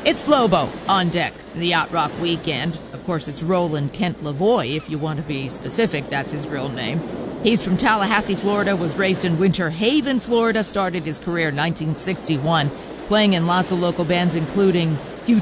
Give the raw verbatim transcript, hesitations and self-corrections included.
It's Lobo on deck, the Yacht Rock Weekend. Of course, it's Roland Kent Lavoie, if you want to be specific. That's his real name. He's from Tallahassee, Florida, was raised in Winter Haven, Florida, started his career in nineteen sixty-one, playing in lots of local bands, including